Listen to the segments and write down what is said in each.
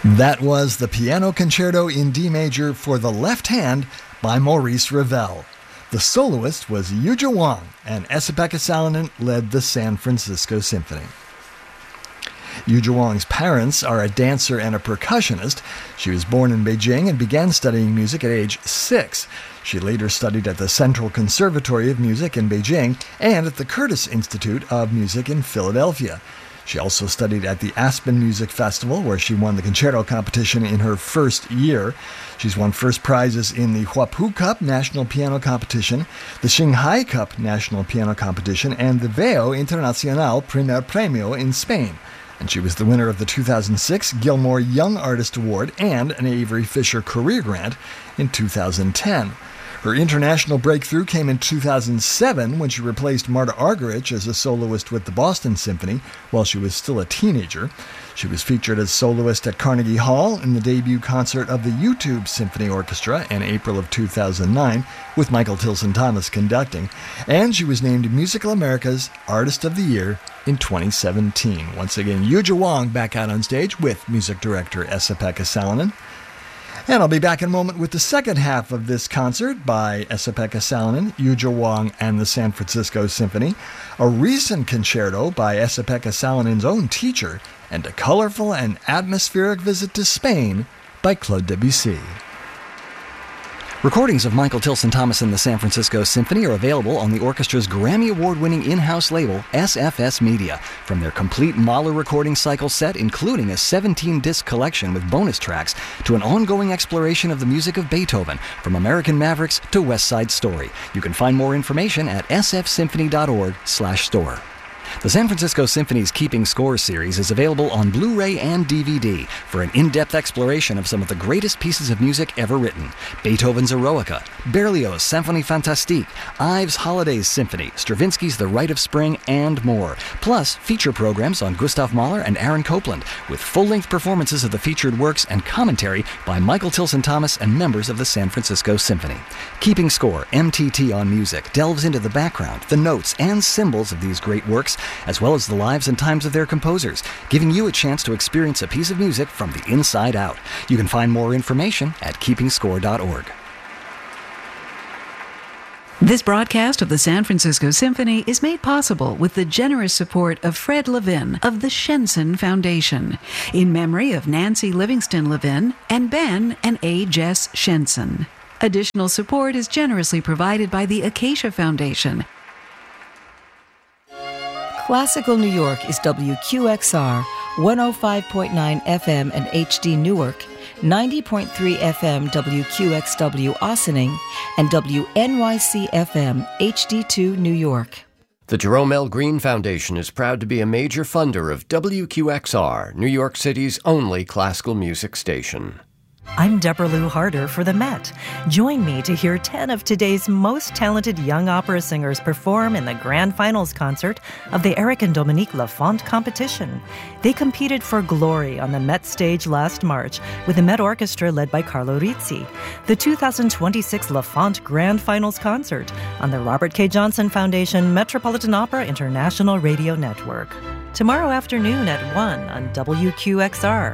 That was the Piano Concerto in D major for the left hand by Maurice Ravel. The soloist was Yuja Wang, and Esa-Pekka Salonen led the San Francisco Symphony. Yuja Wang's parents are a dancer and a percussionist. She was born in Beijing and began studying music at age 6. She later studied at the Central Conservatory of Music in Beijing and at the Curtis Institute of Music in Philadelphia. She also studied at the Aspen Music Festival, where she won the concerto competition in her first year. She's won first prizes in the Huapu Cup National Piano Competition, the Shanghai Cup National Piano Competition, and the Veo Internacional Primer Premio in Spain. And she was the winner of the 2006 Gilmore Young Artist Award and an Avery Fisher Career Grant in 2010. Her international breakthrough came in 2007 when she replaced Marta Argerich as a soloist with the Boston Symphony while she was still a teenager. She was featured as soloist at Carnegie Hall in the debut concert of the YouTube Symphony Orchestra in April of 2009 with Michael Tilson Thomas conducting, and she was named Musical America's Artist of the Year in 2017. Once again, Yuja Wang back out on stage with music director Esa-Pekka Salonen. And I'll be back in a moment with the second half of this concert by Esa-Pekka Salonen, Yuja Wang, and the San Francisco Symphony, a recent concerto by Esa-Pekka Salonen's own teacher, and a colorful and atmospheric visit to Spain by Claude Debussy. Recordings of Michael Tilson Thomas and the San Francisco Symphony are available on the orchestra's Grammy Award-winning in-house label, SFS Media, from their complete Mahler recording cycle set, including a 17-disc collection with bonus tracks, to an ongoing exploration of the music of Beethoven, from American Mavericks to West Side Story. You can find more information at sfsymphony.org/store. The San Francisco Symphony's Keeping Score series is available on Blu-ray and DVD for an in-depth exploration of some of the greatest pieces of music ever written. Beethoven's Eroica, Berlioz' Symphonie Fantastique, Ives' Holidays Symphony, Stravinsky's The Rite of Spring, and more. Plus, feature programs on Gustav Mahler and Aaron Copland, with full-length performances of the featured works and commentary by Michael Tilson Thomas and members of the San Francisco Symphony. Keeping Score, MTT on Music, delves into the background, the notes, and symbols of these great works, as well as the lives and times of their composers, giving you a chance to experience a piece of music from the inside out. You can find more information at keepingscore.org. This broadcast of the San Francisco Symphony is made possible with the generous support of Fred Levin of the Shenson Foundation, in memory of Nancy Livingston Levin and Ben and A. Jess Shenson. Additional support is generously provided by the Acacia Foundation. Classical New York is WQXR, 105.9 FM and HD Newark, 90.3 FM WQXW Ossining, and WNYC FM HD2 New York. The Jerome L. Green Foundation is proud to be a major funder of WQXR, New York City's only classical music station. I'm Deborah Lou Harder for the Met. Join me to hear 10 of today's most talented young opera singers perform in the grand finals concert of the Eric and Dominique Lafont competition. They competed for glory on the Met stage last March with the Met Orchestra led by Carlo Rizzi. The 2026 Lafont Grand Finals concert on the Robert K. Johnson Foundation Metropolitan Opera International Radio Network. Tomorrow afternoon at 1 on WQXR.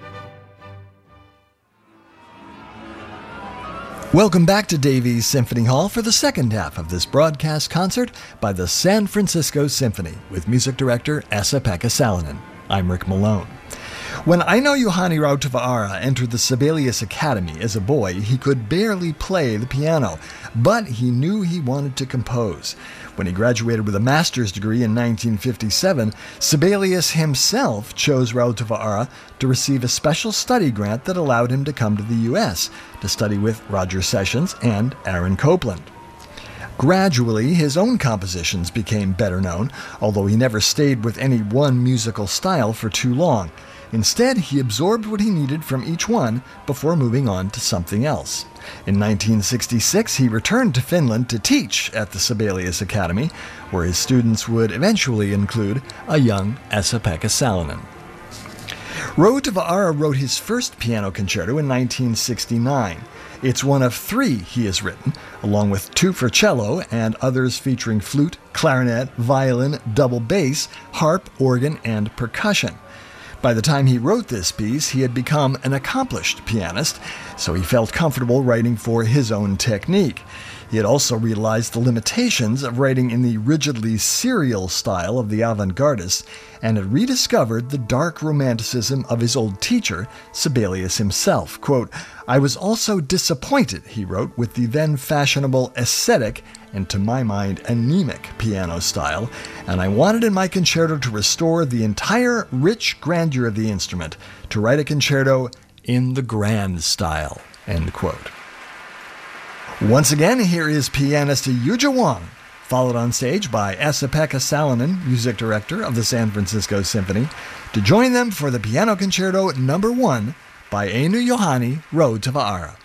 Welcome back to Davies Symphony Hall for the second half of this broadcast concert by the San Francisco Symphony with music director Esa-Pekka Salonen. I'm Rick Malone. When Aino Juhani Rautavaara entered the Sibelius Academy as a boy, he could barely play the piano, but he knew he wanted to compose. When he graduated with a master's degree in 1957, Sibelius himself chose Rautavaara to receive a special study grant that allowed him to come to the U.S. to study with Roger Sessions and Aaron Copland. Gradually, his own compositions became better known, although he never stayed with any one musical style for too long. Instead, he absorbed what he needed from each one before moving on to something else. In 1966, he returned to Finland to teach at the Sibelius Academy, where his students would eventually include a young Esa-Pekka Salonen. Rautavaara wrote his first piano concerto in 1969. It's one of 3 he has written, along with 2 for cello and others featuring flute, clarinet, violin, double bass, harp, organ, and percussion. By the time he wrote this piece, he had become an accomplished pianist, so he felt comfortable writing for his own technique. He had also realized the limitations of writing in the rigidly serial style of the avant-gardists and had rediscovered the dark romanticism of his old teacher, Sibelius himself. Quote, "I was also disappointed," he wrote, "with the then fashionable ascetic and, to my mind, anemic piano style, and I wanted in my concerto to restore the entire rich grandeur of the instrument, to write a concerto in the grand style." End quote. Once again, here is pianist Yuja Wang, followed on stage by Esa-Pekka Salonen, music director of the San Francisco Symphony, to join them for the Piano Concerto No. 1 by Eino Johanni, Road to Vaara.